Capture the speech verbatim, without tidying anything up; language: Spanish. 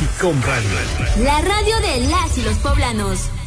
Musicom Radio. La radio de las y los poblanos.